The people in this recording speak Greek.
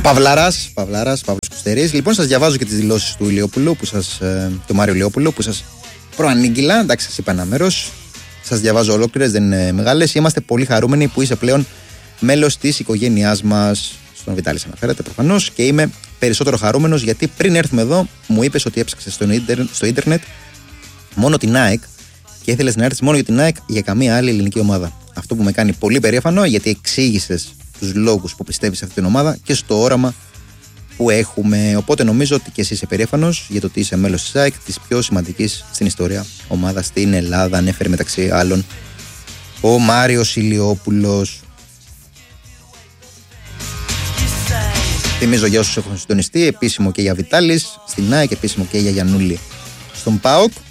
Παύλος Κουστερής. Λοιπόν, σας διαβάζω και τις δηλώσεις του Ηλιόπουλου, του Μάριου Ηλιόπουλου, που σας προανήγγυλα. Εντάξει, σας είπα ένα μέρος. Σας διαβάζω ολόκληρες, δεν είναι μεγάλες. Είμαστε πολύ χαρούμενοι που είσαι πλέον μέλος της οικογένειάς μας. Στον Βιτάλη αναφέρεται προφανώς. Και είμαι περισσότερο χαρούμενος γιατί πριν έρθουμε εδώ, μου είπες ότι έψαξες στο ίντερνετ μόνο την ΑΕΚ και ήθελες να έρθεις μόνο για την ΑΕΚ, για καμία άλλη ελληνική ομάδα. Αυτό που με κάνει πολύ περήφανο, γιατί εξήγησες τους λόγους που πιστεύεις σε αυτή την ομάδα και στο όραμα που έχουμε. Οπότε νομίζω ότι και εσύ είσαι περήφανος για το ότι είσαι μέλος της ΑΕΚ, της πιο σημαντικής στην ιστορία ομάδα στην Ελλάδα. Ανέφερε μεταξύ άλλων ο Μάριος Ηλιόπουλος. Θυμίζω για όσους έχουν συντονιστεί, επίσημο και για Βιτάλης στην ΑΕΚ, επίσημο και για Γιαννούλη στον ΠΑΟΚ.